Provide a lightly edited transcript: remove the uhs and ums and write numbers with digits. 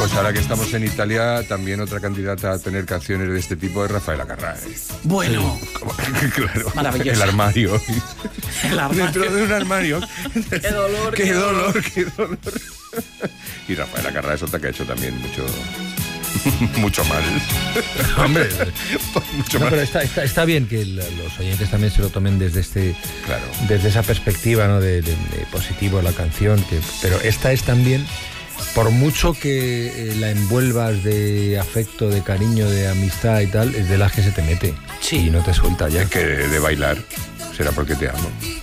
Pues ahora que estamos en Italia, también otra candidata a tener canciones de este tipo es Rafaela Carrà. Bueno, Claro, maravilloso. El armario. El armario. Dentro de un armario. Qué dolor, qué dolor, qué dolor. Y Rafaela Carrà es otra que ha hecho también mucho mal. Hombre, Mucho no, mal. pero está bien que los oyentes también se lo tomen desde Claro. desde esa perspectiva, ¿no? de positivo la canción, pero esta es también, por mucho que la envuelvas de afecto, de cariño, de amistad y tal, es de las que se te mete. Sí. Y no te suelta ya. Es que de bailar será porque te amo.